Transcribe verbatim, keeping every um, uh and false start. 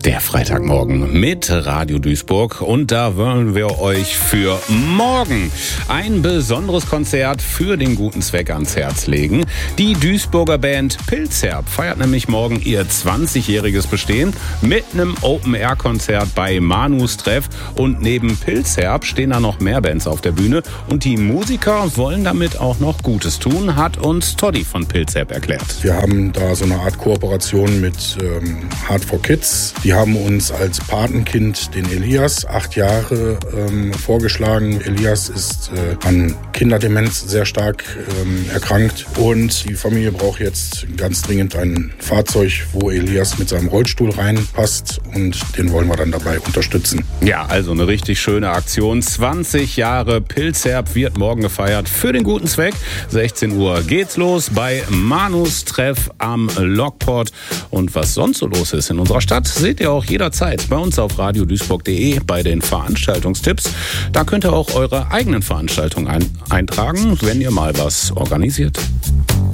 Der Freitagmorgen mit Radio Duisburg und da wollen wir euch für morgen ein besonderes Konzert für den guten Zweck ans Herz legen. Die Duisburger Band Pilzerb feiert nämlich morgen ihr zwanzigjähriges Bestehen mit einem Open-Air-Konzert bei Manus Treff und neben Pilzerb stehen da noch mehr Bands auf der Bühne und die Musiker wollen damit auch noch Gutes tun, hat uns Toddy von Pilzerb erklärt. Wir haben da so eine Art Kooperation mit ähm, Hard for Kids. Die haben uns als Patenkind den Elias, acht Jahre, ähm, vorgeschlagen. Elias ist äh, an Kinderdemenz sehr stark ähm, erkrankt und die Familie braucht jetzt ganz dringend ein Fahrzeug, wo Elias mit seinem Rollstuhl reinpasst und den wollen wir dann dabei unterstützen. Ja, also eine richtig schöne Aktion. zwanzig Jahre Pilzerb wird morgen gefeiert für den guten Zweck. sechzehn Uhr geht's los bei Manus Treff am Lokport. Und was sonst so los ist in unserer Stadt, seht ihr auch jederzeit bei uns auf radio duisburg punkt de bei den Veranstaltungstipps. Da könnt ihr auch eure eigenen Veranstaltungen ein- eintragen, wenn ihr mal was organisiert.